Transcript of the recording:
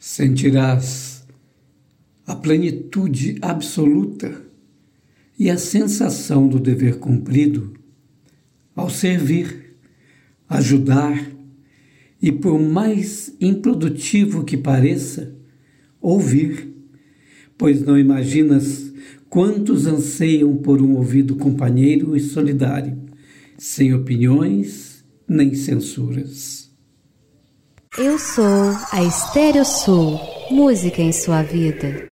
Sentirás a plenitude absoluta e a sensação do dever cumprido ao servir, ajudar e, por mais improdutivo que pareça, ouvir, pois não imaginas quantos anseiam por um ouvido companheiro e solidário, sem opiniões nem censuras. Eu sou a Estéreo Sul, música em sua vida.